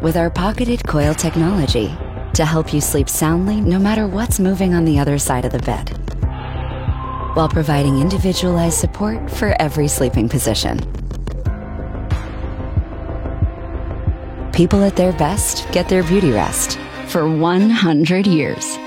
with our pocketed coil technology to help you sleep soundly no matter what's moving on the other side of the bed, while providing individualized support for every sleeping position. People at their best get their beauty rest for 100 years.